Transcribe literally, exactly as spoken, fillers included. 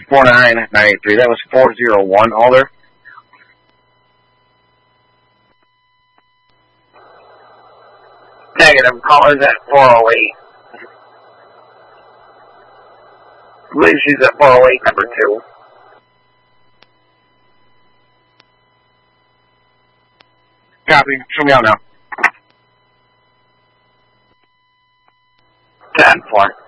four nine nine eight three. That was four zero one, Alder. Negative. Caller's at four oh eight. I believe she's at four oh eight, number two. Copy. Show me out now. ten four.